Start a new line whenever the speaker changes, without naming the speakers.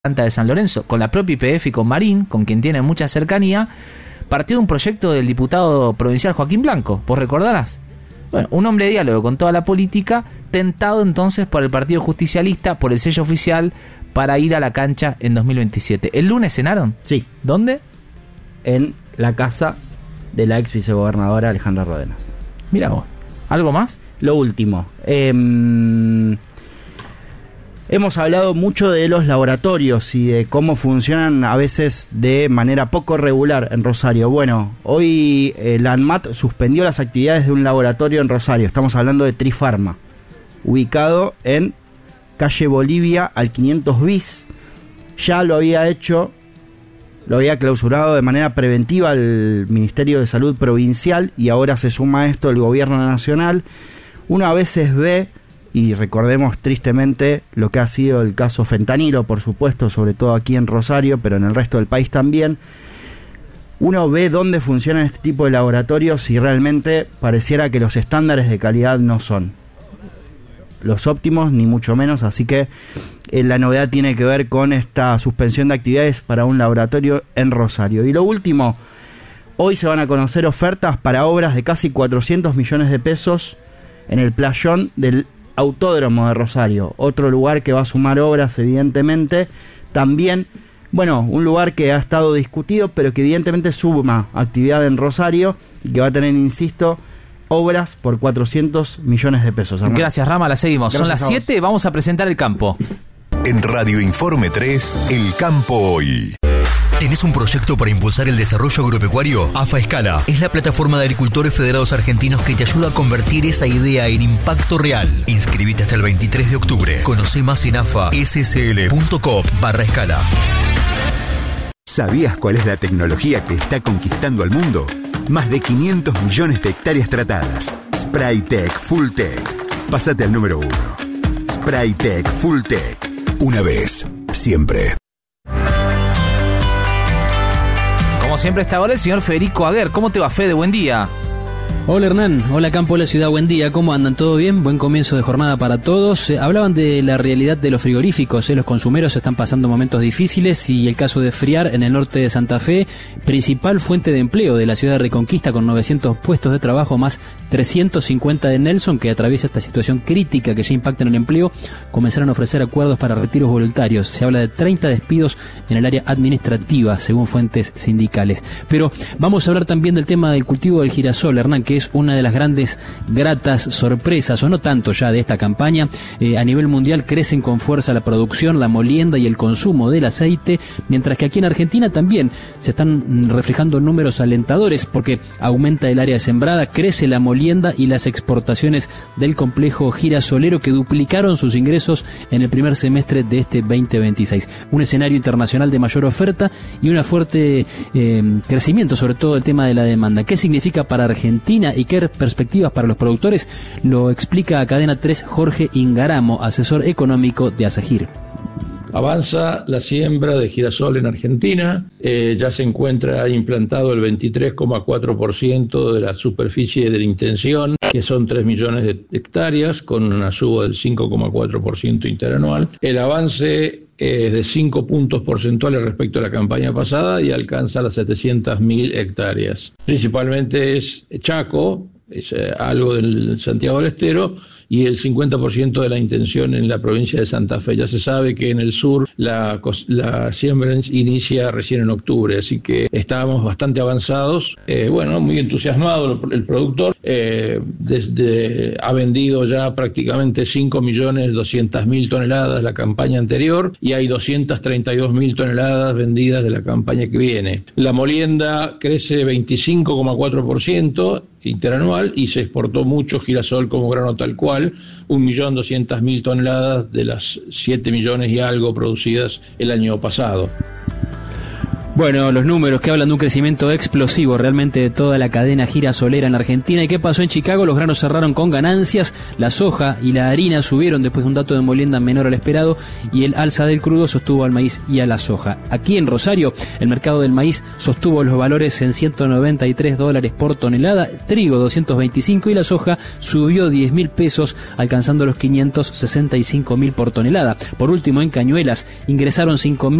planta de San Lorenzo, con la propia YPF y con Marín, con quien tiene mucha cercanía, partió de un proyecto del diputado provincial Joaquín Blanco, vos recordarás. Bueno, un hombre de diálogo con toda la política, tentado entonces por el Partido Justicialista, por el sello oficial, para ir a la cancha en 2027. ¿El lunes cenaron?
Sí.
¿Dónde?
En la casa de la ex vicegobernadora Alejandra Ródenas.
Mira vos. ¿Algo más?
Lo último. Hemos hablado mucho de los laboratorios y de cómo funcionan a veces de manera poco regular en Rosario. Bueno, hoy la ANMAT suspendió las actividades de un laboratorio en Rosario. Estamos hablando de Trifarma, ubicado en calle Bolivia al 500 bis. Ya lo había hecho, lo había clausurado de manera preventiva el Ministerio de Salud Provincial y ahora se suma a esto el Gobierno Nacional. Uno a veces ve, y recordemos tristemente lo que ha sido el caso fentanilo, por supuesto, sobre todo aquí en Rosario, pero en el resto del país también. Uno ve dónde funcionan este tipo de laboratorios y realmente pareciera que los estándares de calidad no son los óptimos, ni mucho menos, así que la novedad tiene que ver con esta suspensión de actividades para un laboratorio en Rosario. Y lo último, hoy se van a conocer ofertas para obras de casi 400 millones de pesos en el playón del Autódromo de Rosario, otro lugar que va a sumar obras evidentemente, también, bueno, un lugar que ha estado discutido, pero que evidentemente suma actividad en Rosario y que va a tener, insisto, obras por 400 millones de pesos. Hermano.
Gracias, Rama, la seguimos.
Gracias.
Son las 7, vamos a presentar el campo.
En Radio Informe 3, El Campo Hoy.
¿Tenés un proyecto para impulsar el desarrollo agropecuario? AFA Escala es la plataforma de agricultores federados argentinos que te ayuda a convertir esa idea en impacto real. Inscribite hasta el 23 de octubre. Conoce más en afascl.com/escala.
¿Sabías cuál es la tecnología que está conquistando al mundo? Más de 500 millones de hectáreas tratadas. Spraytec Fulltech. Pásate al número 1. Spraytec Fulltech.
Una vez, siempre.
Como siempre está ahora el señor Federico Aguer. ¿Cómo te va, Fede? Buen día.
Hola Hernán, hola Campo, hola Ciudad, buen día, ¿cómo andan? ¿Todo bien? Buen comienzo de jornada para todos. Hablaban de la realidad de los frigoríficos, los consumeros están pasando momentos difíciles y el caso de Friar en el norte de Santa Fe, principal fuente de empleo de la ciudad de Reconquista con 900 puestos de trabajo más 350 de Nelson, que atraviesa esta situación crítica que ya impacta en el empleo, comenzaron a ofrecer acuerdos para retiros voluntarios. Se habla de 30 despidos en el área administrativa, según fuentes sindicales. Pero vamos a hablar también del tema del cultivo del girasol, Hernán, que es una de las grandes gratas sorpresas, o no tanto ya de esta campaña. A nivel mundial crecen con fuerza la producción, la molienda y el consumo del aceite, mientras que aquí en Argentina también se están reflejando números alentadores porque aumenta el área sembrada, crece la molienda y las exportaciones del complejo girasolero que duplicaron sus ingresos en el primer semestre de este 2026. Un escenario internacional de mayor oferta y un fuerte crecimiento, sobre todo el tema de la demanda. ¿Qué significa para Argentina y qué perspectivas para los productores? Lo explica a Cadena 3 Jorge Ingaramo, asesor económico de Asagir.
Avanza la siembra de girasol en Argentina, ya se encuentra implantado el 23,4% de la superficie de la intención, que son 3 millones de hectáreas, con una suba del 5,4% interanual. El avance es de 5 puntos porcentuales respecto a la campaña pasada y alcanza las 700.000 hectáreas. Principalmente es Chaco, es algo del Santiago del Estero, y el 50% de la intención en la provincia de Santa Fe. Ya se sabe que en el sur la siembra inicia recién en octubre, así que estábamos bastante avanzados. Muy entusiasmado el productor. Ha vendido ya prácticamente 5.200.000 toneladas la campaña anterior y hay 232.000 toneladas vendidas de la campaña que viene. La molienda crece 25,4% interanual y se exportó mucho girasol como grano tal cual, 1.200.000 toneladas de las 7 millones y algo producidas el año pasado.
Bueno, los números que hablan de un crecimiento explosivo realmente de toda la cadena girasolera en la Argentina. ¿Y qué pasó en Chicago? Los granos cerraron con ganancias, la soja y la harina subieron después de un dato de molienda menor al esperado y el alza del crudo sostuvo al maíz y a la soja. Aquí en Rosario, el mercado del maíz sostuvo los valores en $193 por tonelada, trigo 225 y la soja subió 10.000 pesos, alcanzando los 565.000 por tonelada. Por último, en Cañuelas ingresaron 5.000